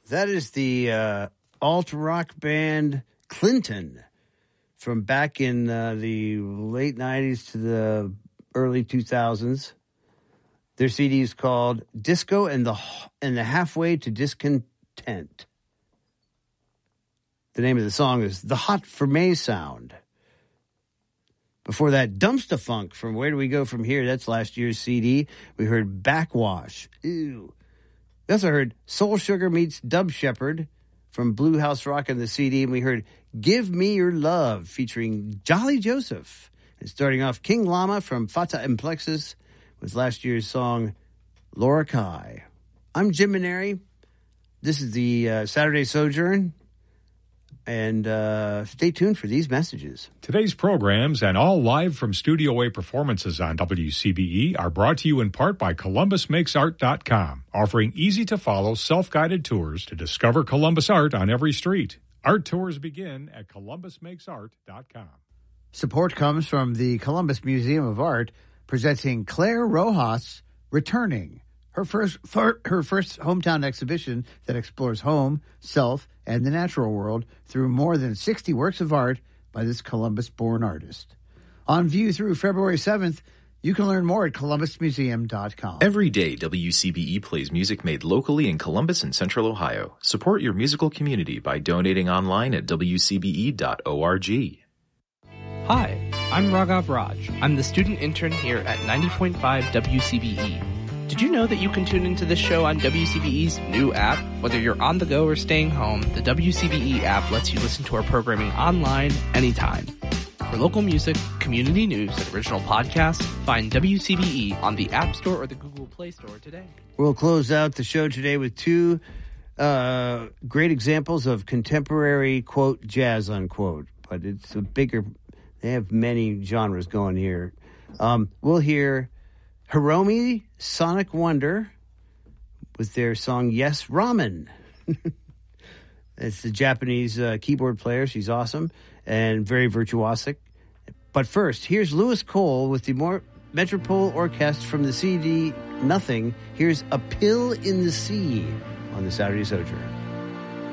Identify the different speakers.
Speaker 1: That is the alt-rock band Clinton from back in the late 90s to the early 2000s. Their CD is called Disco and the Halfway to Discontent. The name of the song is The Hot for May Sound. Before that, Dumpster Funk from Where Do We Go From Here? That's last year's CD. We heard Backwash. Ew. We also heard Soul Sugar meets Dub Shepherd from Blue House Rock on the CD. And we heard Give Me Your Love featuring Jolly Joseph. And starting off, King Llama from Fata and Plexus with last year's song, Laura Kai. I'm Jim Maneri. This is the Saturday Sojourn. And stay tuned for these messages.
Speaker 2: Today's programs and all live from Studio A performances on WCBE are brought to you in part by ColumbusMakesArt.com, offering easy-to-follow, self-guided tours to discover Columbus art on every street. Art tours begin at ColumbusMakesArt.com.
Speaker 3: Support comes from the Columbus Museum of Art, presenting Claire Rojas Returning, her first hometown exhibition that explores home, self, and the natural world through more than 60 works of art by this Columbus-born artist. On view through February 7th, you can learn more at columbusmuseum.com.
Speaker 4: Every day, WCBE plays music made locally in Columbus and Central Ohio. Support your musical community by donating online at wcbe.org.
Speaker 5: Hi, I'm Raghav Raj. I'm the student intern here at 90.5 WCBE. Did you know that you can tune into this show on WCBE's new app? Whether you're on the go or staying home, the WCBE app lets you listen to our programming online anytime. For local music, community news, and original podcasts, find WCBE on the App Store or the Google Play Store today.
Speaker 1: We'll close out the show today with two great examples of contemporary, quote, jazz, unquote. But it's a bigger, they have many genres going here. We'll hear Hiromi Sonic Wonder with their song Yes Ramen. It's the Japanese keyboard player. She's awesome and very virtuosic. But first, here's Lewis Cole with the Metropole Orchestra from the CD Nothing. Here's A Pill in the Sea on the Saturday Sojourn.